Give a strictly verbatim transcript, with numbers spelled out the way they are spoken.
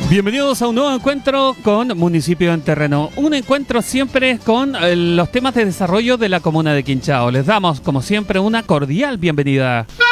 Bienvenidos a un nuevo encuentro con Municipio en Terreno. Un encuentro siempre con eh, los temas de desarrollo de la comuna de Quinchao. Les damos, como siempre, una cordial bienvenida.